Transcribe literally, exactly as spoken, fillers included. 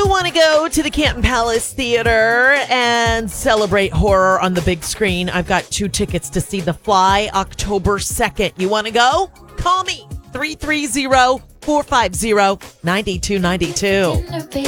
want to go to the Canton Palace Theater and celebrate horror on the big screen, I've got two tickets to see The Fly October second. You want to go? Call me three three zero, four five zero, nine two nine two.